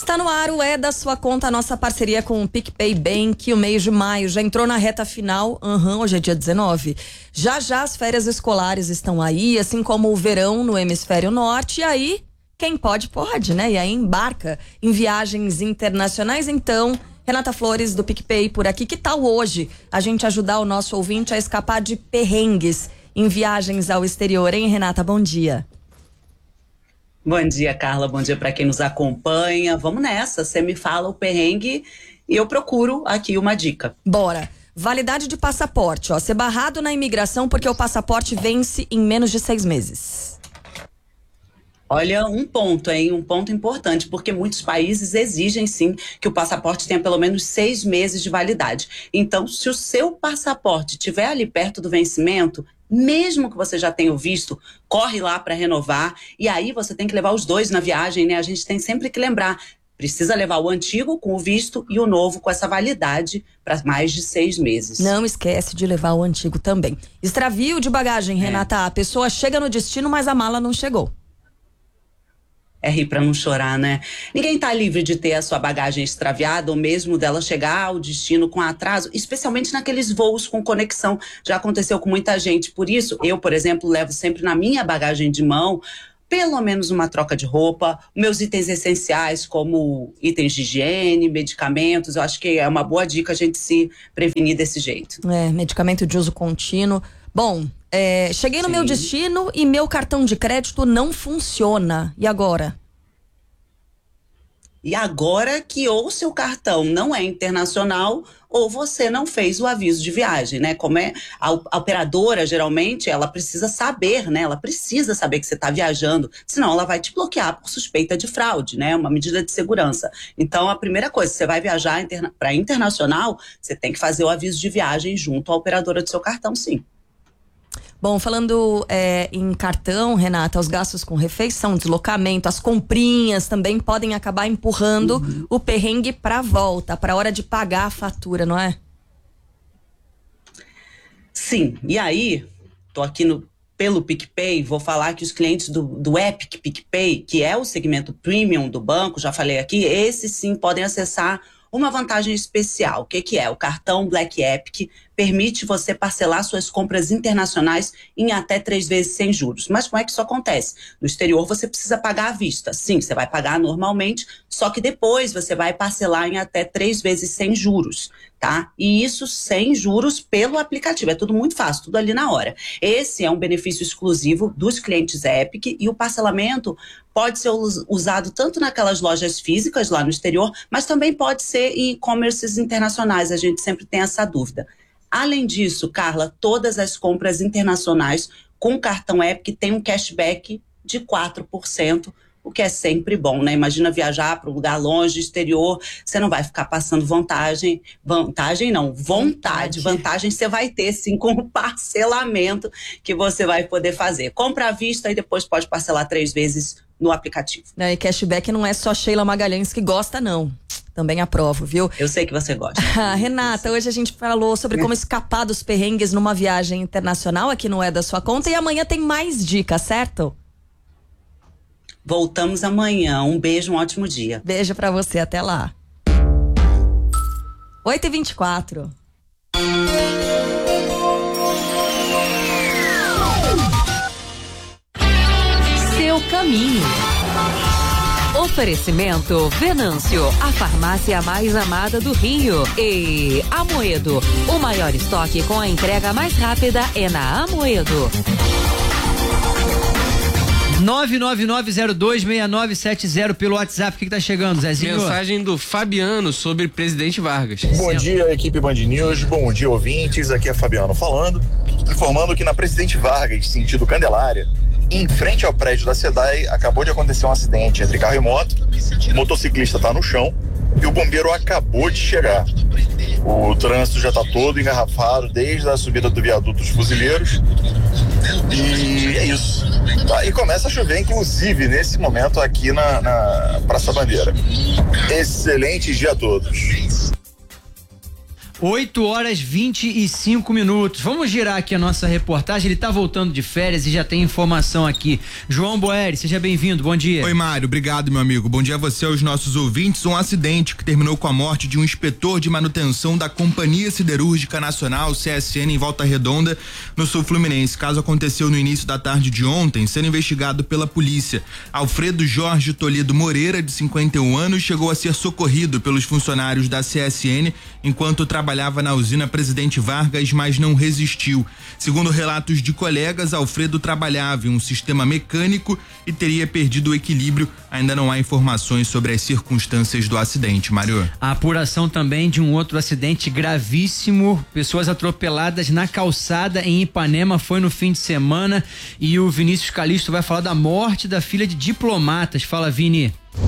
Está no ar o É da Sua Conta, a nossa parceria com o PicPay Bank. O mês de maio já entrou na reta final. Hoje é dia 19. Já as férias escolares estão aí, assim como o verão no hemisfério norte. E aí, quem pode, né? E aí embarca em viagens internacionais. Então, Renata Flores do PicPay por aqui. Que tal hoje a gente ajudar o nosso ouvinte a escapar de perrengues em viagens ao exterior, hein, Renata? Bom dia. Bom dia, Carla. Bom dia para quem nos acompanha. Vamos nessa. Você me fala o perrengue e eu procuro aqui uma dica. Bora. Validade de passaporte. Ser barrado na imigração porque o passaporte vence em menos de 6 meses. Olha, um ponto importante, porque muitos países exigem sim que o passaporte tenha pelo menos 6 meses de validade. Então, se o seu passaporte estiver ali perto do vencimento, mesmo que você já tenha o visto, corre lá para renovar. E aí você tem que levar os dois na viagem, né? A gente tem sempre que lembrar, precisa levar o antigo com o visto e o novo com essa validade para mais de 6 meses. Não esquece de levar o antigo também. Extravio de bagagem, Renata. A pessoa chega no destino, mas a mala não chegou. É rir pra não chorar, né? Ninguém tá livre de ter a sua bagagem extraviada ou mesmo dela chegar ao destino com atraso, especialmente naqueles voos com conexão. Já aconteceu com muita gente. Por isso, eu, por exemplo, levo sempre na minha bagagem de mão pelo menos uma troca de roupa, meus itens essenciais como itens de higiene, medicamentos. Eu acho que é uma boa dica a gente se prevenir desse jeito. Medicamento de uso contínuo. Bom, cheguei no meu destino e meu cartão de crédito não funciona. E agora? E agora que ou seu cartão não é internacional ou você não fez o aviso de viagem, né? Como é a operadora, geralmente, ela precisa saber, né? Ela precisa saber que você está viajando, senão ela vai te bloquear por suspeita de fraude, né? Uma medida de segurança. Então, a primeira coisa, você vai viajar para internacional, você tem que fazer o aviso de viagem junto à operadora do seu cartão, sim. Bom, falando em cartão, Renata, os gastos com refeição, deslocamento, as comprinhas também podem acabar empurrando o perrengue para a volta, para a hora de pagar a fatura, não é? Sim, e aí, tô aqui pelo PicPay, vou falar que os clientes do Epic PicPay, que é o segmento premium do banco, já falei aqui, esses sim podem acessar uma vantagem especial. O que é? O cartão Black Epic permite você parcelar suas compras internacionais em até 3 vezes sem juros. Mas como é que isso acontece? No exterior você precisa pagar à vista. Sim, você vai pagar normalmente, só que depois você vai parcelar em até 3 vezes sem juros, tá? E isso sem juros pelo aplicativo. É tudo muito fácil, tudo ali na hora. Esse é um benefício exclusivo dos clientes Epic e o parcelamento pode ser usado tanto naquelas lojas físicas lá no exterior, mas também pode ser em e-commerces internacionais. A gente sempre tem essa dúvida. Além disso, Carla, todas as compras internacionais com cartão Epic têm um cashback de 4%, o que é sempre bom, né? Imagina viajar para um lugar longe, exterior, você não vai ficar passando vontade você vai ter sim com o parcelamento que você vai poder fazer. Compra à vista e depois pode parcelar 3 vezes no aplicativo. E cashback não é só Sheila Magalhães que gosta, não. Também aprovo, viu? Eu sei que você gosta. Renata, hoje a gente falou sobre como escapar dos perrengues numa viagem internacional, aqui no É da Sua Conta, e amanhã tem mais dicas, certo? Voltamos amanhã. Um beijo, um ótimo dia. Beijo pra você, até lá. 8h24. Seu caminho. Oferecimento Venâncio, a farmácia mais amada do Rio. E Amoedo, o maior estoque com a entrega mais rápida é na Amoedo. 999026970 pelo WhatsApp. O que tá chegando, Zezinho? Mensagem do Fabiano sobre Presidente Vargas. Bom dia, equipe Band News. Bom dia, ouvintes. Aqui é Fabiano falando, informando que na Presidente Vargas, sentido Candelária, em frente ao prédio da SEDAI, acabou de acontecer um acidente entre carro e moto. O motociclista está no chão e o bombeiro acabou de chegar. O trânsito já está todo engarrafado desde a subida do viaduto dos Fuzileiros. E é isso. Tá? E começa a chover, inclusive, nesse momento aqui na Praça Bandeira. Excelente dia a todos. 8h25. Vamos girar aqui a nossa reportagem. Ele tá voltando de férias e já tem informação aqui. João Boeri, seja bem-vindo, bom dia. Oi, Mário, obrigado, meu amigo. Bom dia a você e aos nossos ouvintes. Um acidente que terminou com a morte de um inspetor de manutenção da Companhia Siderúrgica Nacional, CSN, em Volta Redonda, no sul fluminense. O caso aconteceu no início da tarde de ontem, sendo investigado pela polícia. Alfredo Jorge Toledo Moreira, de 51 anos, chegou a ser socorrido pelos funcionários da CSN enquanto trabalhava na usina Presidente Vargas, mas não resistiu. Segundo relatos de colegas, Alfredo trabalhava em um sistema mecânico e teria perdido o equilíbrio. Ainda não há informações sobre as circunstâncias do acidente, Mário. A apuração também de um outro acidente gravíssimo, pessoas atropeladas na calçada em Ipanema, foi no fim de semana, e o Vinícius Calixto vai falar da morte da filha de diplomatas. Fala, Vini.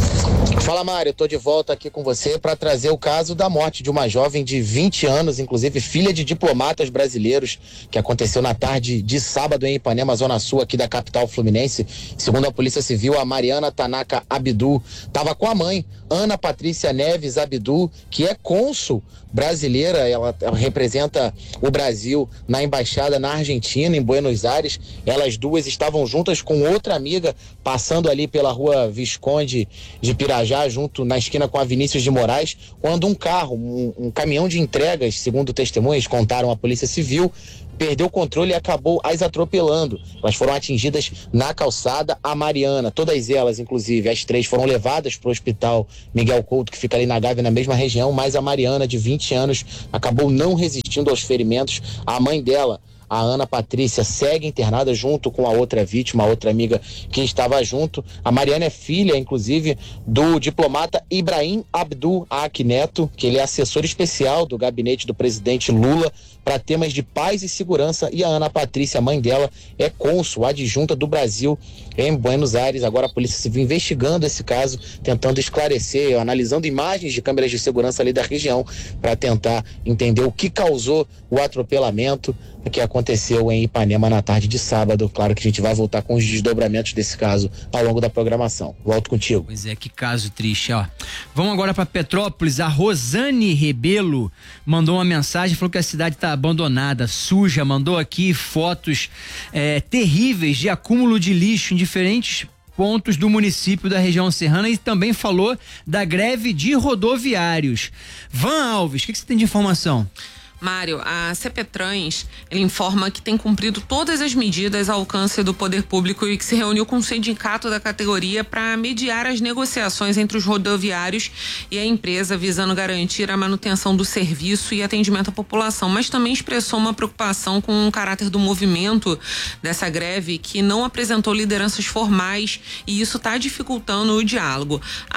Fala, Mário, tô de volta aqui com você para trazer o caso da morte de uma jovem de 20 anos, inclusive filha de diplomatas brasileiros, que aconteceu na tarde de sábado em Ipanema, zona sul aqui da capital fluminense. Segundo a Polícia Civil, a Mariana Tanaka Abdu estava com a mãe, Ana Patrícia Neves Abdu, que é cônsul brasileira. Ela representa o Brasil na embaixada na Argentina, em Buenos Aires. Elas duas estavam juntas com outra amiga, passando ali pela rua Visconde de Pirajá, junto na esquina com a Vinícius de Moraes, quando um carro, um caminhão de entregas, segundo testemunhas, contaram à Polícia Civil, perdeu o controle e acabou as atropelando. Elas foram atingidas na calçada. A Mariana, todas elas, inclusive, as três, foram levadas para o hospital Miguel Couto, que fica ali na Gávea, na mesma região, mas a Mariana, de 20 anos, acabou não resistindo aos ferimentos. A mãe dela, a Ana Patrícia, segue internada junto com a outra vítima, a outra amiga que estava junto. A Mariana é filha, inclusive, do diplomata Ibrahim Abdul Ak Neto, que ele é assessor especial do gabinete do presidente Lula para temas de paz e segurança, e a Ana Patrícia, a mãe dela, é cônsul adjunta do Brasil em Buenos Aires. Agora a Polícia Civil investigando esse caso, tentando esclarecer, analisando imagens de câmeras de segurança ali da região para tentar entender o que causou o atropelamento que aconteceu em Ipanema na tarde de sábado. Claro que a gente vai voltar com os desdobramentos desse caso ao longo da programação. Volto contigo. Pois é, que caso triste, ó. Vamos agora para Petrópolis. A Rosane Rebelo mandou uma mensagem, falou que a cidade está abandonada, suja, mandou aqui fotos terríveis de acúmulo de lixo em diferentes pontos do município da região serrana, e também falou da greve de rodoviários. Van Alves, o que você tem de informação? Mário, a CPTrans, ele informa que tem cumprido todas as medidas ao alcance do poder público e que se reuniu com o sindicato da categoria para mediar as negociações entre os rodoviários e a empresa, visando garantir a manutenção do serviço e atendimento à população, mas também expressou uma preocupação com o caráter do movimento dessa greve, que não apresentou lideranças formais, e isso está dificultando o diálogo.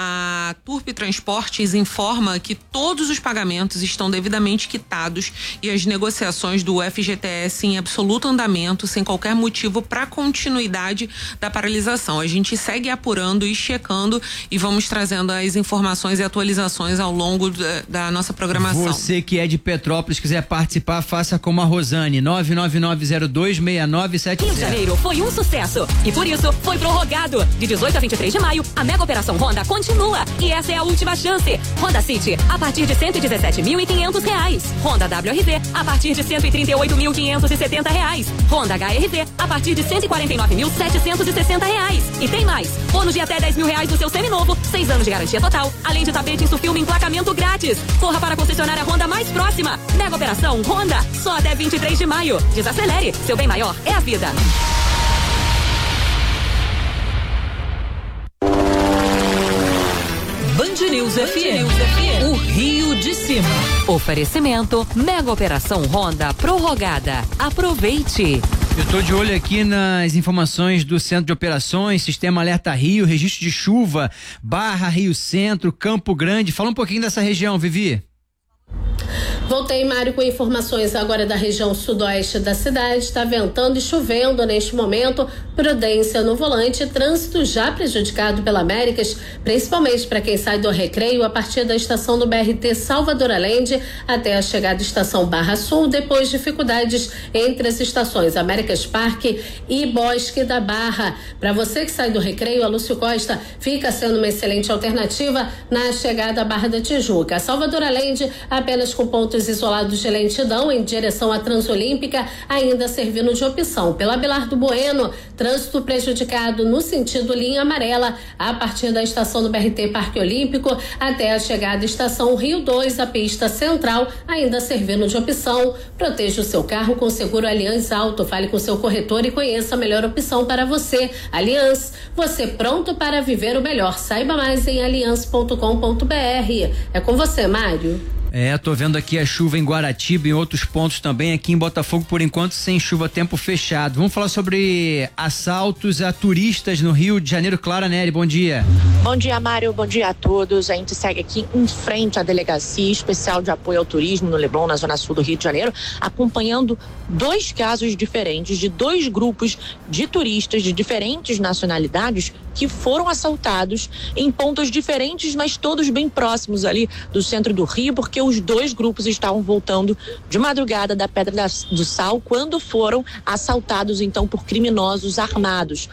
A Turp Transportes informa que todos os pagamentos estão devidamente quitados e as negociações do FGTS em absoluto andamento, sem qualquer motivo para continuidade da paralisação. A gente segue apurando e checando e vamos trazendo as informações e atualizações ao longo da nossa programação. Você que é de Petrópolis, quiser participar, faça como a Rosane, 999026970. Rio de Janeiro foi um sucesso e por isso foi prorrogado. De 18 a 23 de maio, a Mega Operação Honda continua e essa é a última chance. Honda City, a partir de R$117.500. Honda WRV a partir de R$138.570. Honda HRV a partir de R$149.760. E tem mais, bônus de até R$10.000 no seu seminovo, 6 anos de garantia total, além de tapete Insufilme em emplacamento grátis. Corra para a concessionária Honda mais próxima. Mega Operação Honda, só até 23 de maio. Desacelere, seu bem maior é a vida. Band News FM, o Rio de Cima. Oferecimento Mega Operação Honda prorrogada. Aproveite. Eu tô de olho aqui nas informações do Centro de Operações, Sistema Alerta Rio, registro de chuva, Barra, Rio Centro, Campo Grande. Fala um pouquinho dessa região, Vivi. Voltei, Mário, com informações agora da região sudoeste da cidade. Está ventando e chovendo neste momento. Prudência no volante. Trânsito já prejudicado pela Américas, principalmente para quem sai do Recreio a partir da estação do BRT Salvador Allende até a chegada à estação Barra Sul. Depois, dificuldades entre as estações Américas Parque e Bosque da Barra. Para você que sai do Recreio, a Lúcio Costa fica sendo uma excelente alternativa na chegada à Barra da Tijuca. Salvador Allende apenas com pontos pontos isolados de lentidão em direção à Transolímpica, ainda servindo de opção. Pela Abelardo Bueno, trânsito prejudicado no sentido linha amarela, a partir da estação do BRT Parque Olímpico até a chegada à estação Rio 2, a pista central, ainda servindo de opção. Proteja o seu carro com seguro Allianz Auto. Fale com seu corretor e conheça a melhor opção para você. Allianz, você pronto para viver o melhor. Saiba mais em allianz.com.br. É com você, Mário. Tô vendo aqui a chuva em Guaratiba e em outros pontos também, aqui em Botafogo, por enquanto, sem chuva, tempo fechado. Vamos falar sobre assaltos a turistas no Rio de Janeiro. Clara Neri, bom dia. Bom dia, Mário, bom dia a todos. A gente segue aqui em frente à Delegacia Especial de Apoio ao Turismo no Leblon, na zona sul do Rio de Janeiro, acompanhando 2 casos diferentes de 2 grupos de turistas de diferentes nacionalidades que foram assaltados em pontos diferentes, mas todos bem próximos ali do centro do Rio, porque os 2 grupos estavam voltando de madrugada da Pedra do Sal quando foram assaltados então por criminosos armados.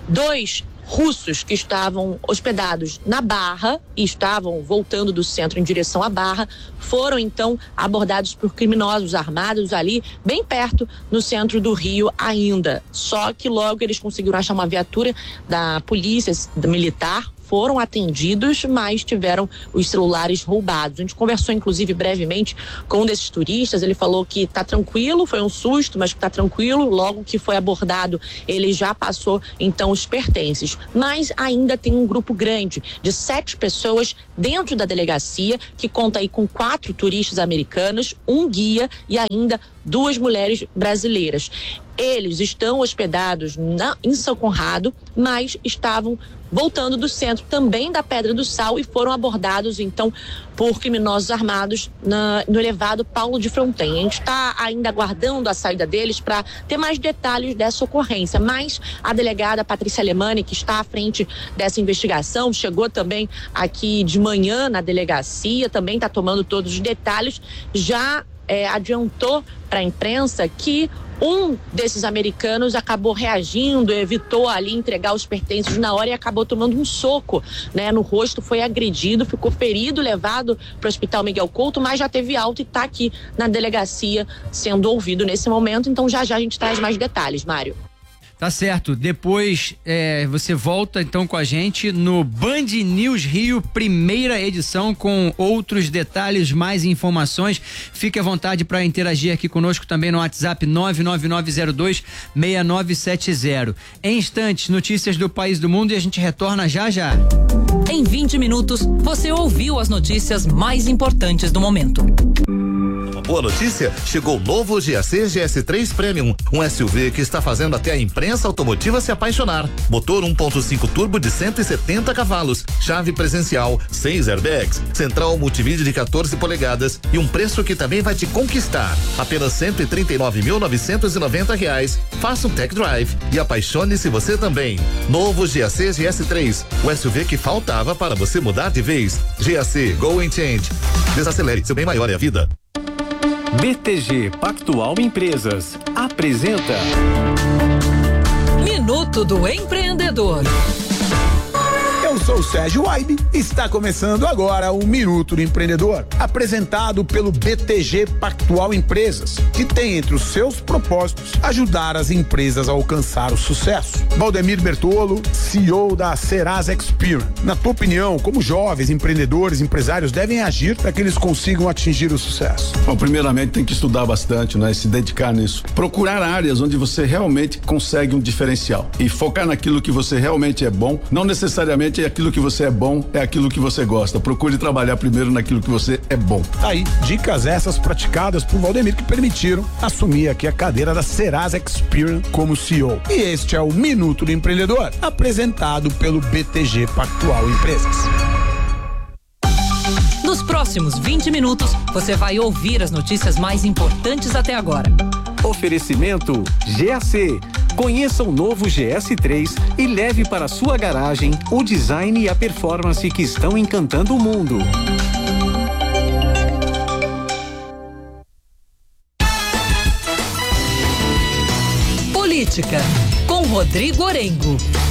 2 russos que estavam hospedados na Barra e estavam voltando do centro em direção à Barra foram então abordados por criminosos armados ali bem perto no centro do Rio ainda. Só que logo eles conseguiram achar uma viatura da polícia militar, foram atendidos, mas tiveram os celulares roubados. A gente conversou, inclusive, brevemente com um desses turistas. Ele falou que tá tranquilo, foi um susto, mas que tá tranquilo. Logo que foi abordado, ele já passou, então, os pertences. Mas ainda tem um grupo grande de 7 pessoas dentro da delegacia, que conta aí com 4 turistas americanos, um guia e ainda 2 mulheres brasileiras. Eles estão hospedados em São Conrado, mas estavam voltando do centro também da Pedra do Sal e foram abordados então por criminosos armados no elevado Paulo de Fronten. A gente está ainda aguardando a saída deles para ter mais detalhes dessa ocorrência, mas a delegada Patrícia Alemani, que está à frente dessa investigação, chegou também aqui de manhã na delegacia, também está tomando todos os detalhes, já adiantou para a imprensa que um desses americanos acabou reagindo, evitou ali entregar os pertences na hora e acabou tomando um soco, no rosto, foi agredido, ficou ferido, levado para o Hospital Miguel Couto, mas já teve alta e está aqui na delegacia sendo ouvido nesse momento. Então já a gente traz mais detalhes, Mário. Tá certo, depois você volta então com a gente no Band News Rio, primeira edição, com outros detalhes, mais informações. Fique à vontade para interagir aqui conosco também no WhatsApp 999026970. Em instantes, notícias do país e do mundo, e a gente retorna já. Em 20 minutos, você ouviu as notícias mais importantes do momento. Uma boa notícia, chegou o novo GAC GS3 Premium, um SUV que está fazendo até a imprensa automotiva se apaixonar. Motor 1.5 turbo de 170 cavalos, chave presencial, 6 airbags, central multimídia de 14 polegadas e um preço que também vai te conquistar. Apenas R$139.990. Faça um tech drive e apaixone-se você também. Novo GAC GS3, o SUV que faltava para você mudar de vez. GAC Go and Change. Desacelere, seu bem maior é a vida. BTG Pactual Empresas apresenta Minuto do Empreendedor. Eu sou o Sérgio Waibe e está começando agora o Minuto do Empreendedor, apresentado pelo BTG Pactual Empresas, que tem entre os seus propósitos ajudar as empresas a alcançar o sucesso. Valdemir Bertolo, CEO da Serasa Experian. Na tua opinião, como jovens empreendedores, empresários devem agir para que eles consigam atingir o sucesso? Bom, primeiramente tem que estudar bastante, se dedicar nisso. Procurar áreas onde você realmente consegue um diferencial e focar naquilo que você realmente é bom, não necessariamente aquilo que você é bom, é aquilo que você gosta. Procure trabalhar primeiro naquilo que você é bom. Aí, dicas essas praticadas por Valdemir que permitiram assumir aqui a cadeira da Serasa Experian como CEO. E este é o Minuto do Empreendedor, apresentado pelo BTG Pactual Empresas. Nos próximos 20 minutos, você vai ouvir as notícias mais importantes até agora. Oferecimento GAC. Conheça o novo GS3 e leve para sua garagem o design e a performance que estão encantando o mundo. Política, com Rodrigo Orengo.